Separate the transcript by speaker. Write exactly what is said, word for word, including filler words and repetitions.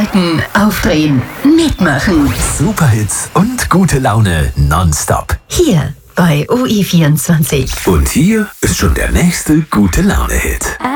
Speaker 1: Einschalten, aufdrehen, mitmachen.
Speaker 2: Superhits und gute Laune nonstop.
Speaker 1: Hier bei O I vierundzwanzig.
Speaker 2: Und hier ist schon der nächste gute Laune-Hit.